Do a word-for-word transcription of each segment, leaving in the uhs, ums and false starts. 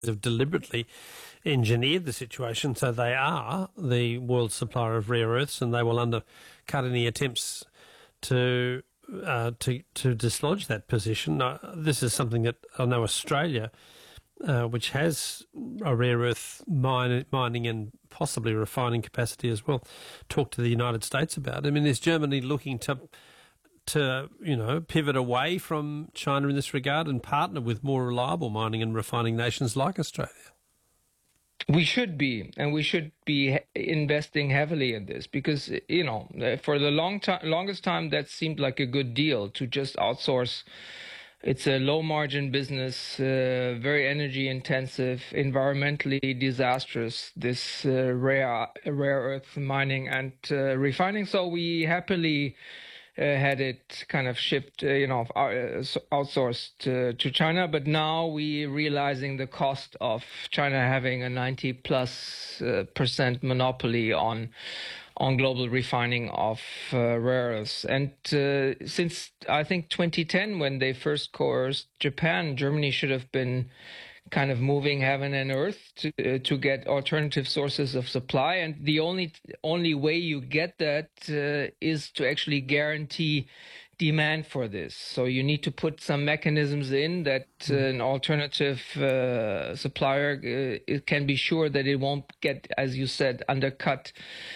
have deliberately engineered the situation so they are the world supplier of rare earths, and they will undercut any attempts to uh, to to dislodge that position. Uh, this is something that I know Australia, uh, which has a rare earth mine, mining and possibly refining capacity as well, talked to the United States about. I mean, is Germany looking to to, you know, pivot away from China in this regard and partner with more reliable mining and refining nations like Australia? We should be, and we should be investing heavily in this because, you know, for the long time, longest time, that seemed like a good deal to just outsource. It's a low margin business, uh, very energy intensive, environmentally disastrous, this uh, rare, rare earth mining and uh, refining. So we happily Uh, had it kind of shipped, uh, you know, uh, outsourced uh, to China. But now we realizing the cost of China having a ninety plus uh, percent monopoly on on global refining of uh, rare earths. And uh, since I think twenty ten, when they first coerced Japan, Germany should have been kind of moving heaven and earth to uh, to get alternative sources of supply, and the only only way you get that uh, is to actually guarantee demand for this. So you need to put some mechanisms in that uh, an alternative uh, supplier uh, it can be sure that it won't get, as you said, undercut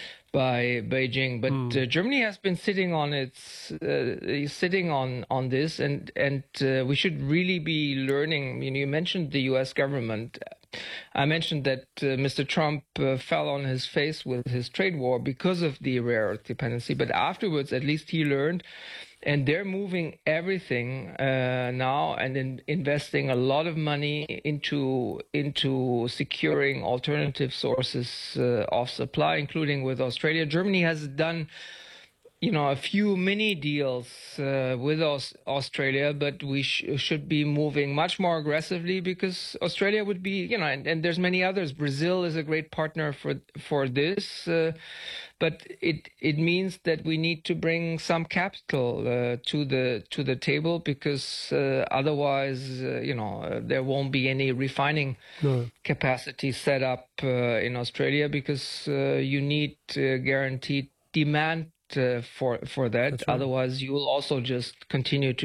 by Beijing. But mm. uh, Germany has been sitting on its uh, sitting on on this, and and uh, we should really be learning. You know, you mentioned the U S government. I mentioned that uh, Mister Trump uh, fell on his face with his trade war because of the rare earth dependency, but afterwards at least he learned. And they're moving everything uh, now and in investing a lot of money into into securing alternative sources uh, of supply, including with Australia. Germany has done, you know, a few mini deals uh, with Aus- Australia, but we sh- should be moving much more aggressively because Australia would be, you know, and, and there's many others. Brazil is a great partner for for this. Uh, But it it means that we need to bring some capital uh, to the to the table because uh, otherwise, uh, you know, uh, there won't be any refining no. capacity set up uh, in Australia because uh, you need uh, guaranteed demand uh, for for that. Right. Otherwise, you will also just continue to